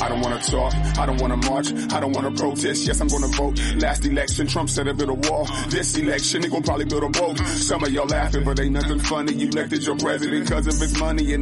I don't wanna talk, I don't wanna march, I don't wanna protest, yes I'm gonna vote. Last election, Trump said a bit of wall. This election, he gon' probably build a boat. Some of y'all laughing, but ain't nothing funny. You elected your president cause of his money, and